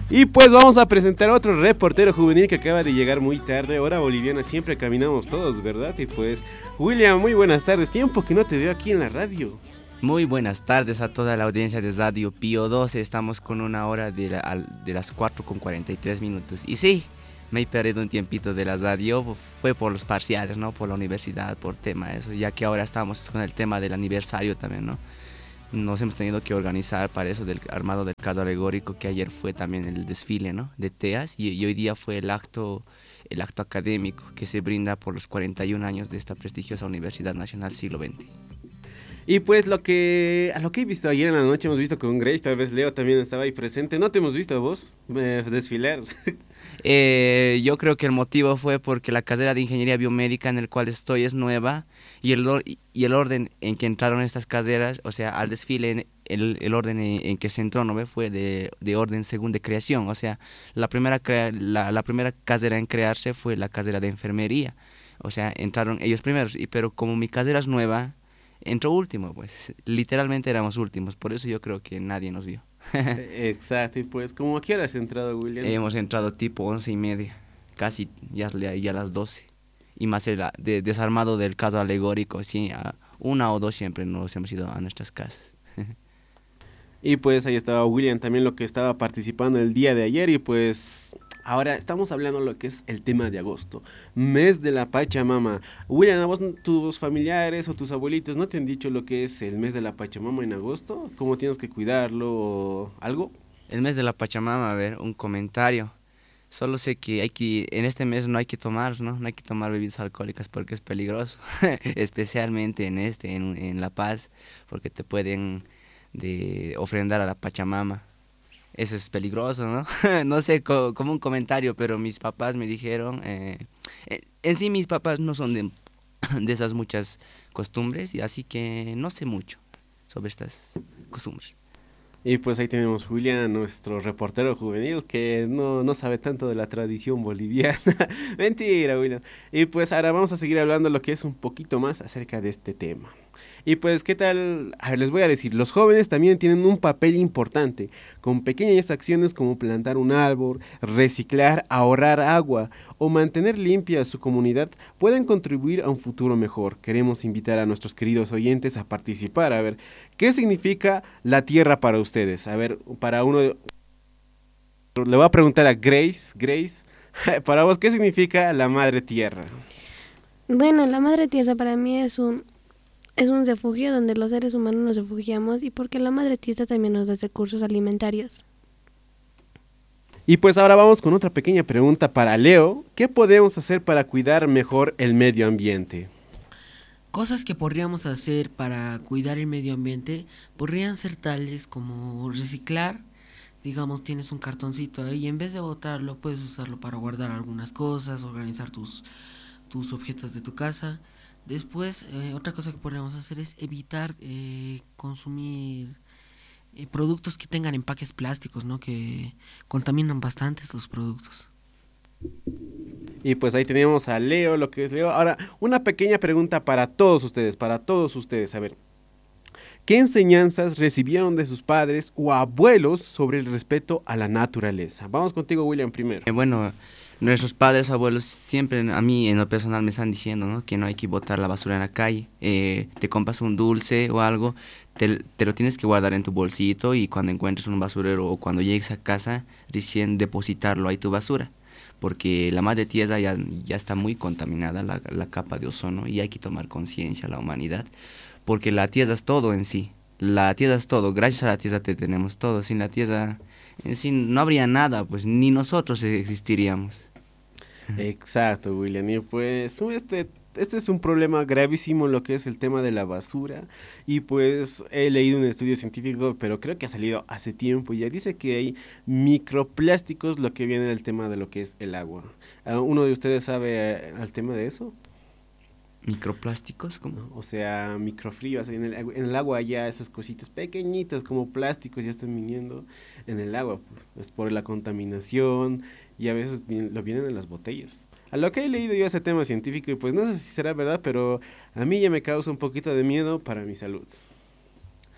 Y pues vamos a presentar a otro reportero juvenil que acaba de llegar muy tarde. Hora boliviana, siempre caminamos todos, ¿verdad? Y pues, William, muy buenas tardes. Tiempo que no te veo aquí en la radio. Muy buenas tardes a toda la audiencia de Radio Pío 12. Estamos con una hora de las 4:43. Y sí, me he perdido un tiempito de la radio. Fue por los parciales, ¿no? Por la universidad, por tema de eso. Ya que ahora estamos con el tema del aniversario también, ¿no? Nos hemos tenido que organizar para eso del armado del carro alegórico, que ayer fue también el desfile, ¿no? De TEAS y hoy día fue el acto académico que se brinda por los 41 años de esta prestigiosa Universidad Nacional Siglo XX. Y pues a lo que he visto ayer en la noche, hemos visto con Grace, tal vez Leo también estaba ahí presente. ¿No te hemos visto a vos desfilar? Yo creo que el motivo fue porque la carrera de ingeniería biomédica en el cual estoy es nueva y el orden en que entraron estas carreras, o sea, al desfile, el orden en que se entró, ¿no ve? Fue de orden según de creación, o sea, la primera carrera en crearse fue la carrera de enfermería, o sea, entraron ellos primeros, pero como mi carrera es nueva, entró último, pues, literalmente éramos últimos, por eso yo creo que nadie nos vio. Exacto, y pues, ¿cómo a qué hora has entrado, William? Hemos entrado tipo 11:30, casi ya las 12. Y más desarmado del caso alegórico, sí, a 1 o 2 siempre nos hemos ido a nuestras casas. Y pues ahí estaba William también, lo que estaba participando el día de ayer. Y pues ahora estamos hablando de lo que es el tema de agosto, mes de la Pachamama. William, ¿a vos, tus familiares o tus abuelitos no te han dicho lo que es el mes de la Pachamama en agosto? ¿Cómo tienes que cuidarlo o algo? El mes de la Pachamama, a ver, un comentario. Solo sé que en este mes no hay que tomar, ¿no? No hay que tomar bebidas alcohólicas porque es peligroso, especialmente en La Paz, porque te pueden ofrendar a la Pachamama. Eso es peligroso, ¿no? No sé, como un comentario, pero mis papás me dijeron, en sí mis papás no son de esas muchas costumbres, y así que no sé mucho sobre estas costumbres. Y pues ahí tenemos William, nuestro reportero juvenil, que no sabe tanto de la tradición boliviana. Mentira, William. Y pues ahora vamos a seguir hablando lo que es un poquito más acerca de este tema. Y pues, ¿qué tal? A ver, les voy a decir, los jóvenes también tienen un papel importante, con pequeñas acciones como plantar un árbol, reciclar, ahorrar agua o mantener limpia su comunidad, pueden contribuir a un futuro mejor. Queremos invitar a nuestros queridos oyentes a participar. A ver, ¿qué significa la tierra para ustedes? A ver, le voy a preguntar a Grace, para vos, ¿qué significa la madre tierra? Bueno, la madre tierra para mí es un refugio donde los seres humanos nos refugiamos, y porque la madre tierra también nos da recursos alimentarios. Y pues ahora vamos con otra pequeña pregunta para Leo. ¿Qué podemos hacer para cuidar mejor el medio ambiente? Cosas que podríamos hacer para cuidar el medio ambiente podrían ser tales como reciclar. Digamos, tienes un cartoncito ahí y en vez de botarlo puedes usarlo para guardar algunas cosas, organizar tus objetos de tu casa. Después, otra cosa que podríamos hacer es evitar consumir productos que tengan empaques plásticos, ¿no? Que contaminan bastante estos productos. Y pues ahí tenemos a Leo, lo que es Leo. Ahora, una pequeña pregunta para todos ustedes, A ver, ¿qué enseñanzas recibieron de sus padres o abuelos sobre el respeto a la naturaleza? Vamos contigo, William, primero. Bueno, nuestros padres, abuelos, siempre a mí en lo personal me están diciendo, ¿no? Que no hay que botar la basura en la calle. Te compras un dulce o algo, te lo tienes que guardar en tu bolsito, y cuando encuentres un basurero o cuando llegues a casa, recién depositarlo ahí tu basura. Porque la madre tierra ya está muy contaminada, la capa de ozono, y hay que tomar conciencia la humanidad, porque la tierra es todo en sí. La tierra es todo, gracias a la tierra tenemos todo. Sin la tierra en sí no habría nada, pues ni nosotros existiríamos. Exacto, William. Y pues este es un problema gravísimo, lo que es el tema de la basura. Y pues he leído un estudio científico, pero creo que ha salido hace tiempo. Ya dice que hay microplásticos, lo que viene del tema de lo que es el agua. ¿Uno de ustedes sabe al tema de eso? ¿Microplásticos? ¿Cómo? O sea, microfríos. En el agua ya esas cositas pequeñitas como plásticos ya están viniendo en el agua. Pues, es por la contaminación, y a veces lo vienen en las botellas. A lo que he leído yo ese tema científico, y pues no sé si será verdad, pero a mí ya me causa un poquito de miedo para mi salud.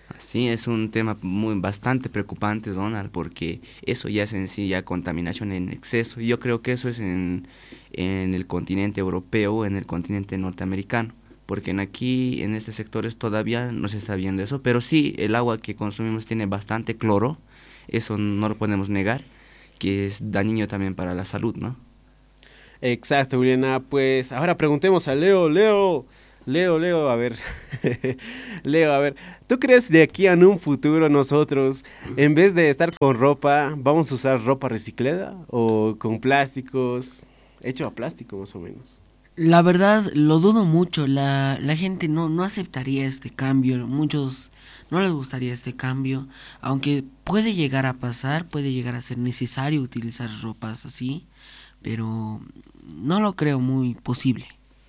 Sí, es un tema bastante preocupante, Donald, porque eso ya es en sí ya contaminación en exceso. Yo creo que eso es en el continente europeo, en el continente norteamericano, porque aquí, en estos sectores, todavía no se está viendo eso, pero sí, el agua que consumimos tiene bastante cloro, eso no lo podemos negar, que es dañino también para la salud, ¿no? Exacto, Juliana. Pues ahora preguntemos a Leo, a ver, Leo, a ver, ¿tú crees de aquí en un futuro nosotros, en vez de estar con ropa, vamos a usar ropa reciclada o con plásticos, hecho a plástico más o menos? La verdad, lo dudo mucho. La gente no aceptaría este cambio. Muchos no les gustaría este cambio. Aunque puede llegar a pasar, puede llegar a ser necesario utilizar ropas así. Pero no lo creo muy posible.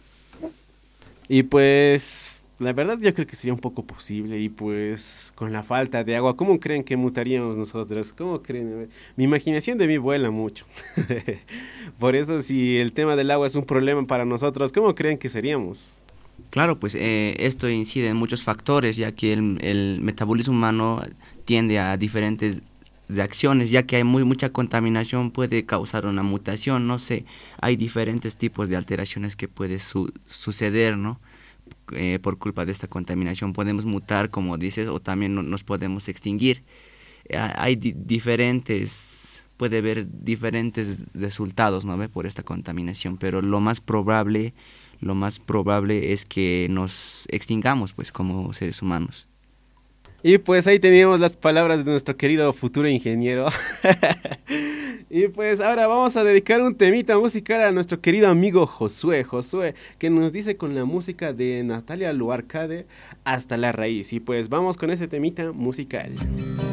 Y pues, la verdad yo creo que sería un poco posible y pues con la falta de agua, ¿cómo creen que mutaríamos nosotros? ¿Cómo creen? A ver, mi imaginación de mí vuela mucho. Por eso si el tema del agua es un problema para nosotros, ¿cómo creen que seríamos? Claro, pues esto incide en muchos factores, ya que el metabolismo humano tiende a diferentes reacciones, ya que hay mucha contaminación puede causar una mutación, no sé, hay diferentes tipos de alteraciones que puede suceder, ¿no? Por culpa de esta contaminación podemos mutar, como dices, o también nos podemos extinguir. Hay diferentes, puede haber diferentes resultados, ¿no ve? Por esta contaminación, pero lo más probable es que nos extingamos, pues, como seres humanos. Y pues ahí teníamos las palabras de nuestro querido futuro ingeniero. Y pues ahora vamos a dedicar un temita musical a nuestro querido amigo Josué, que nos dice con la música de Natalia Luarcade, Hasta la Raíz. Y pues vamos con ese temita musical.